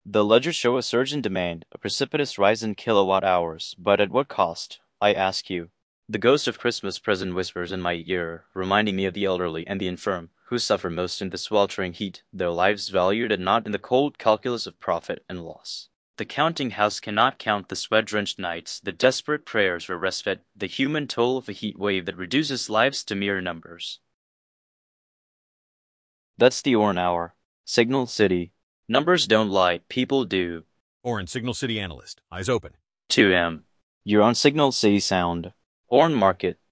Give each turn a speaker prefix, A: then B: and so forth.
A: The ledgers show a surge in demand, a precipitous rise in kilowatt hours, but at what cost, I ask you? The ghost of Christmas present whispers in my ear, reminding me of the elderly and the infirm, who suffer most in the sweltering heat, their lives valued and not in the cold calculus of profit and loss. The counting house cannot count the sweat-drenched nights, the desperate prayers for respite, the human toll of a heat wave that reduces lives to mere numbers. That's the Orn Hour. Signal City. Numbers don't lie, people do.
B: Orn, Signal City analyst. Eyes open.
A: 2M. You're on Signal City Sound. Orn Market.